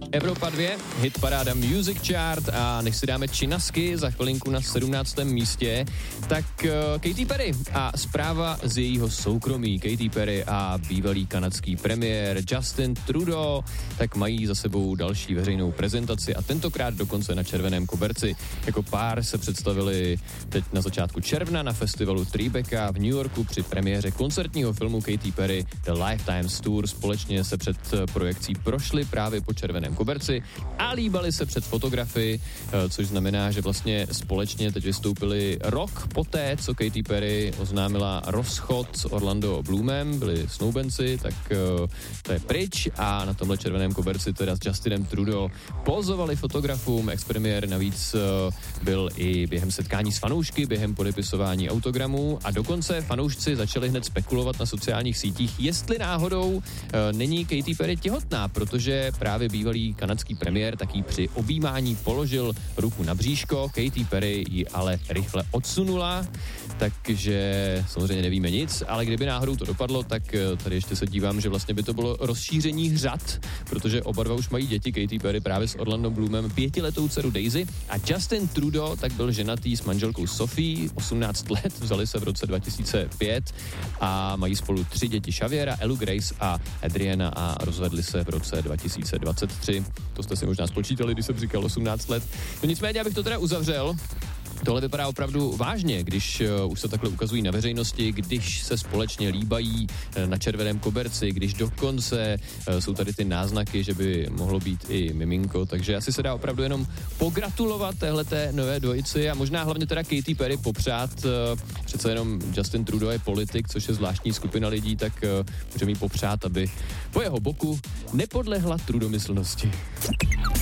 Evropa 2, hit paráda Music Chart a než si dáme činasky za chvilinku na 17. místě, tak Katy Perry a zpráva z jejího soukromí. Katy Perry a bývalý kanadský premiér Justin Trudeau tak mají za sebou další veřejnou prezentaci a tentokrát dokonce na červeném koberci. Jako pár se představili teď na začátku června na festivalu Tribeca v New Yorku při premiéře koncertního filmu Katy Perry The Lifetimes Tour. Společně se před projekcí prošli právě po červeném koberci a líbali se před fotografy, což znamená, že vlastně společně teď vystoupili rok poté, co Katy Perry oznámila rozchod s Orlando Bloomem, byli snoubenci, tak to je pryč a na tomhle červeném koberci teda s Justinem Trudeau pozovali fotografům. Ex-premiér navíc byl i během setkání s fanoušky, během podepisování autogramů a dokonce fanoušci začali hned spekulovat na sociálních sítích, jestli náhodou není Katy Perry těhotná, protože právě bývalý kanadský premiér taky při objímání položil ruku na bříško, Katy Perry ji ale rychle odsunula, takže samozřejmě nevíme nic, ale kdyby náhodou to dopadlo, tak tady ještě se dívám, že vlastně by to bylo rozšíření řad, protože oba dva už mají děti, Katy Perry právě s Orlando Bloomem, 5letou dceru Daisy a Justin Trudeau tak byl ženatý s manželkou Sophie, 18 let, vzali se v roce 2005 a mají spolu 3 děti, Xaviera, Elu, Grace a Adriana a rozvedli se v roce 2023. To jste si možná spočítali, když jsem říkal 18 let. No nicméně, abych to teda uzavřel, tohle vypadá opravdu vážně, když už se takhle ukazují na veřejnosti, když se společně líbají na červeném koberci, když dokonce jsou tady ty náznaky, že by mohlo být i miminko, takže asi se dá opravdu jenom pogratulovat téhleté nové dvojici a možná hlavně teda Katy Perry popřát, přece jenom Justin Trudeau je politik, což je zvláštní skupina lidí, tak můžeme jí popřát, aby po jeho boku nepodlehla trudomyslnosti.